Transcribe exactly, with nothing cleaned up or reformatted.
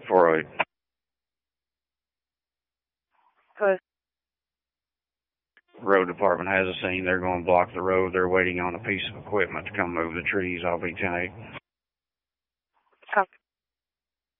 four oh eight. Post. Road department has a scene. They're going to block the road. They're waiting on a piece of equipment to come move the trees. I'll be ten eight.